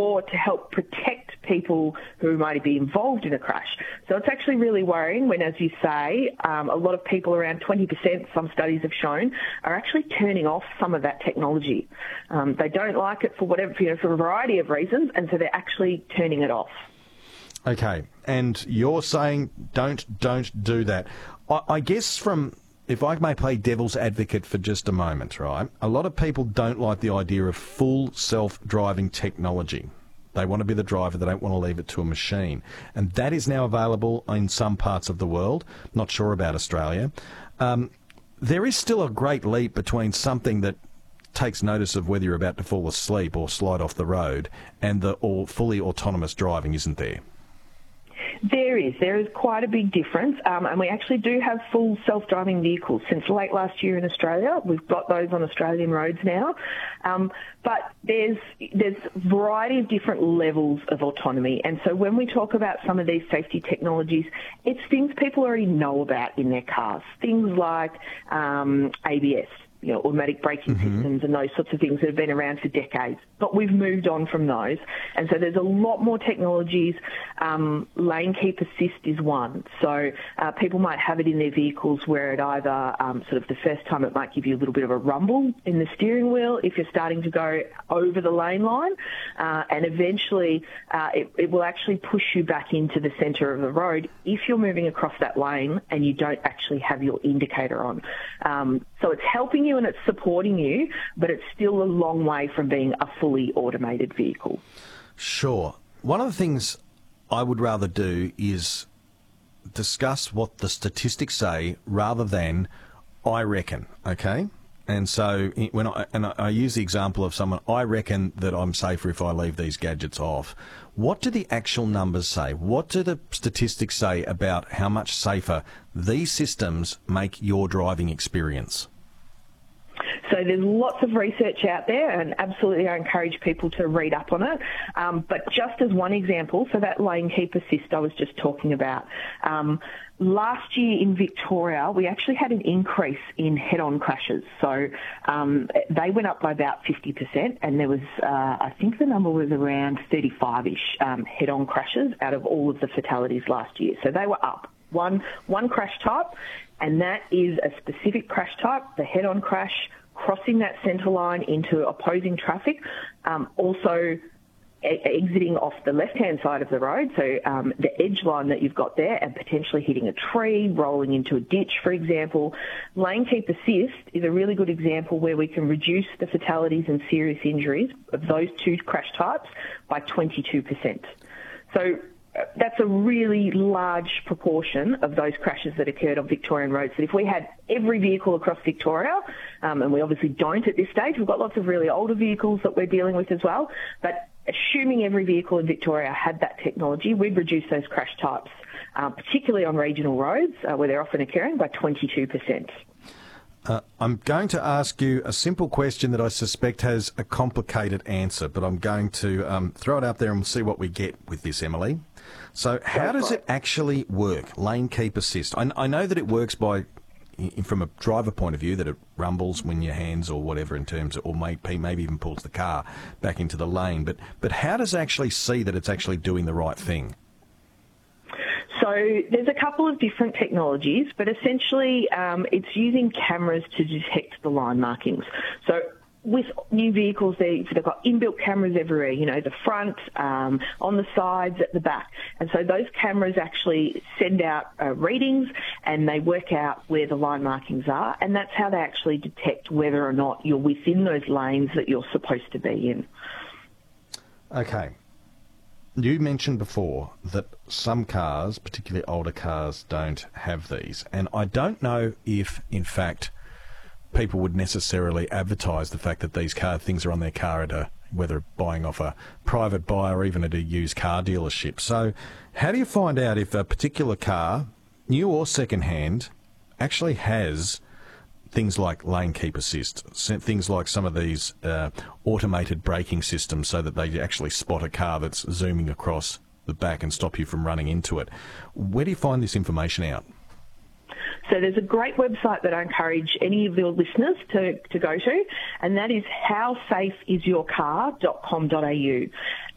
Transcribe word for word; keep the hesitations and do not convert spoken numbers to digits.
or to help protect people who might be involved in a crash. So it's actually really worrying when, as you say, um, a lot of people, around twenty percent, some studies have shown, are actually turning off some of that technology. Um, they don't like it for whatever, you know, for a variety of reasons, and so they're actually turning it off. Okay, and you're saying don't don't do that. I, I guess from, if I may play devil's advocate for just a moment, right? A lot of people don't like the idea of full self-driving technology. They want to be the driver. They don't want to leave it to a machine. And that is now available in some parts of the world. Not sure about Australia. Um, there is still a great leap between something that takes notice of whether you're about to fall asleep or slide off the road and the or fully autonomous driving, isn't there? There is. There is quite a big difference, um, and we actually do have full self-driving vehicles since late last year in Australia. We've got those on Australian roads now, um, but there's there's a variety of different levels of autonomy, and so when we talk about some of these safety technologies, it's things people already know about in their cars, things like um, A B S. You know, automatic braking mm-hmm. systems and those sorts of things that have been around for decades. But we've moved on from those. And so there's a lot more technologies. Um, lane keep assist is one. So uh, people might have it in their vehicles where it either, um, sort of the first time it might give you a little bit of a rumble in the steering wheel if you're starting to go over the lane line. Uh, and eventually uh, it, it will actually push you back into the centre of the road if you're moving across that lane and you don't actually have your indicator on. Um, so it's helping you and it's supporting you, but it's still a long way from being a fully automated vehicle. Sure. One of the things I would rather do is discuss what the statistics say rather than I reckon, okay? And so when I, and I use the example of someone, I reckon that I'm safer if I leave these gadgets off. What do the actual numbers say? What do the statistics say about how much safer these systems make your driving experience? So there's lots of research out there, and absolutely I encourage people to read up on it. Um, but just as one example, for that lane keep assist I was just talking about, um, last year in Victoria, we actually had an increase in head-on crashes. So um, they went up by about fifty percent, and there was, uh, I think the number was around thirty-five-ish um, head-on crashes out of all of the fatalities last year. So they were up. One, one crash type, and that is a specific crash type, the head-on crash, crossing that centre line into opposing traffic, um, also e- exiting off the left-hand side of the road, so um, the edge line that you've got there, and potentially hitting a tree, rolling into a ditch, for example. Lane keep assist is a really good example where we can reduce the fatalities and serious injuries of those two crash types by twenty-two percent. So that's a really large proportion of those crashes that occurred on Victorian roads. That if we had every vehicle across Victoria, um, and we obviously don't at this stage, we've got lots of really older vehicles that we're dealing with as well, but assuming every vehicle in Victoria had that technology, we'd reduce those crash types, uh, particularly on regional roads, uh, where they're often occurring, by twenty-two percent. Uh, I'm going to ask you a simple question that I suspect has a complicated answer, but I'm going to um, throw it out there and we'll see what we get with this, Emily. So how does it actually work, lane keep assist? I, I know that it works by, from a driver point of view, that it rumbles when your hands or whatever in terms of, or maybe, maybe even pulls the car back into the lane. But, but how does it actually see that it's actually doing the right thing? So there's a couple of different technologies, but essentially um, it's using cameras to detect the line markings. So with new vehicles, they, they've got inbuilt cameras everywhere, you know, the front, um, on the sides, at the back. And so those cameras actually send out uh, readings and they work out where the line markings are, and that's how they actually detect whether or not you're within those lanes that you're supposed to be in. Okay. You mentioned before that some cars, particularly older cars, don't have these. And I don't know if, in fact, people would necessarily advertise the fact that these car things are on their car at a, whether buying off a private buyer or even at a used car dealership. So how do you find out if a particular car, new or second-hand, actually has things like lane keep assist, things like some of these uh, automated braking systems so that they actually spot a car that's zooming across the back and stop you from running into it? Where do you find this information out? So there's a great website that I encourage any of your listeners to, to go to, and that is how safe is your car dot com dot a u.